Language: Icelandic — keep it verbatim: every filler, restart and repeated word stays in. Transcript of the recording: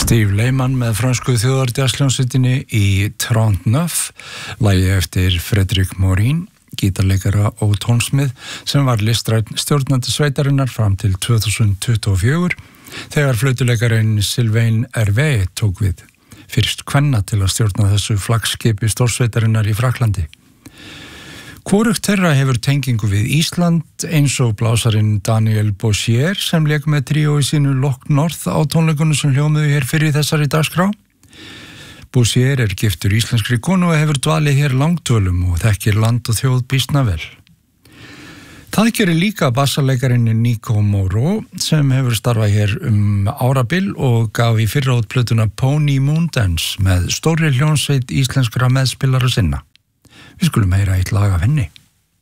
Steve Lehman með fransku þjóðardjazzhljómsveitinni í trente-neuf, lagi eftir Frédéric Morin, gítarleikara og tónsmið sem var listrænn stjórnandi sveitarinnar fram til tvö þúsund tuttugu og fjögur þegar flautuleikarinn Sylvain Hervé tók við, fyrst kvenna til að stjórna þessu flaggskipi stórsveitarinnar í Frakklandi. Hvorugt þeirra hefur tengingu við Ísland eins og blásarinn Daniel Bouchier sem lék með tríói sínu Lock North á tónleikunum sem hljómuðu hér fyrir þessari dagskrá. Bouchier er giftur íslenskri konu og hefur dvalið hér langtölum og þekkir land og þjóð býsna vel. Það gerir líka bassalekarinn Nico Moreau sem hefur starfað hér um árabil og gaf í fyrra út plötuna Pony Moondance með stórri hljómsveit íslenskra meðspilara sinna. Við skulum heyra eitt lag af henni.